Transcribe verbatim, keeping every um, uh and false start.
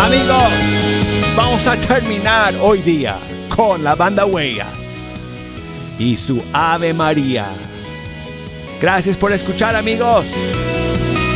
Amigos, vamos a terminar hoy día con la banda Huellas y su Ave María. Gracias por escuchar, amigos.